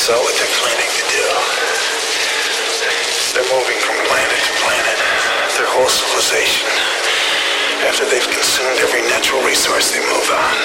So what they're planning to do. They're moving from planet to planet. Their whole civilization. After they've consumed every natural resource, they move on.